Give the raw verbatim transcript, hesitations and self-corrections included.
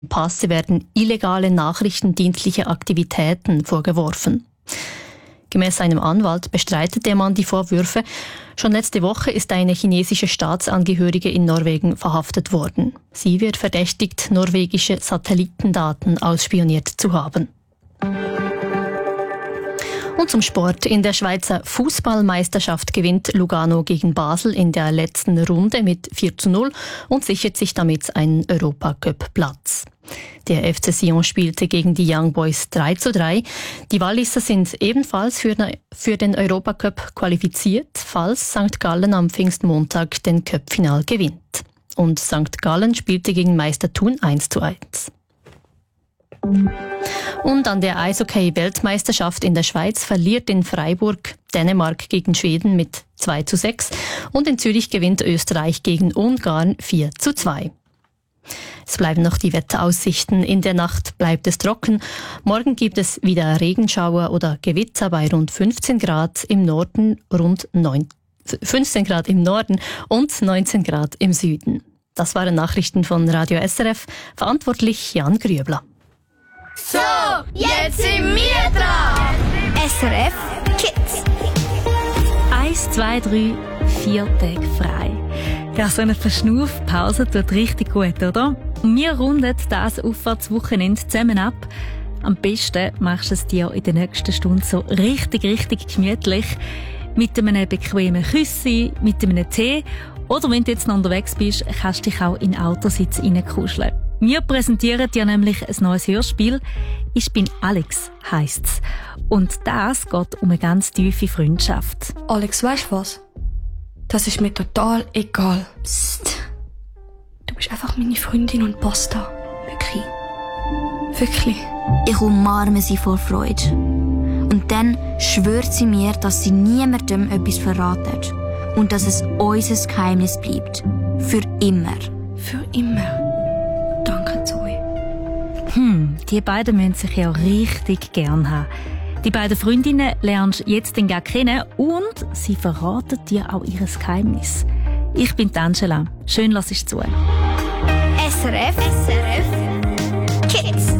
Pass werden illegale nachrichtendienstliche Aktivitäten vorgeworfen. Gemäß seinem Anwalt bestreitet der Mann die Vorwürfe. Schon letzte Woche ist eine chinesische Staatsangehörige in Norwegen verhaftet worden. Sie wird verdächtigt, norwegische Satellitendaten ausspioniert zu haben. Und zum Sport. In der Schweizer Fußballmeisterschaft gewinnt Lugano gegen Basel in der letzten Runde mit vier zu null und sichert sich damit einen Europacup-Platz. Der F C Sion spielte gegen die Young Boys drei zu drei. Die Walliser sind ebenfalls für, für den Europacup qualifiziert, falls Sankt Gallen am Pfingstmontag den Cup-Final gewinnt. Und Sankt Gallen spielte gegen Meister Thun eins zu eins. Und an der Eishockey-Weltmeisterschaft in der Schweiz verliert in Freiburg Dänemark gegen Schweden mit zwei zu sechs und in Zürich gewinnt Österreich gegen Ungarn vier zu zwei. Es bleiben noch die Wetteraussichten. In der Nacht bleibt es trocken. Morgen gibt es wieder Regenschauer oder Gewitter bei rund fünfzehn Grad im Norden, rund neun, fünfzehn Grad im Norden und neunzehn Grad im Süden. Das waren Nachrichten von Radio S R F. Verantwortlich Jan Grübler. So, jetzt sind wir dran! S R F Kids. Eins, zwei, drei, vier Tage frei. Ja, so eine Verschnaufpause tut richtig gut, oder? Und wir runden das Auffahrtswochenende zusammen ab. Am besten machst du es dir in der nächsten Stunde so richtig, richtig gemütlich. Mit einem bequemen Küssi, mit einem Tee. Oder wenn du jetzt noch unterwegs bist, kannst du dich auch in den Autositz reinkuscheln. Wir präsentieren dir nämlich ein neues Hörspiel. «Ich bin Alex» heisst's. Und das geht um eine ganz tiefe Freundschaft. Alex, weißt du was? Das ist mir total egal. Psst. Du bist einfach meine Freundin und basta. Wirklich. Wirklich. Ich umarme sie vor Freude. Und dann schwört sie mir, dass sie niemandem etwas verratet. Und dass es unser Geheimnis bleibt. Für immer. Für immer. Danke, Zoe. Hm, die beiden müssen sich ja richtig gern haben. Die beiden Freundinnen lernst du jetzt dann kennen und sie verraten dir auch ihr Geheimnis. Ich bin Angela. Schön, lass ich zu. S R F, S R F Kids.